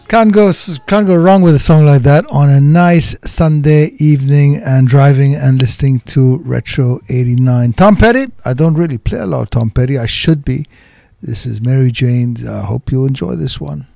Can't go wrong with a song like that on a nice Sunday evening and driving and listening to Retro 89. Tom Petty. I don't really play a lot of Tom Petty. I should be. This is Mary Jane's. I hope you enjoy this one.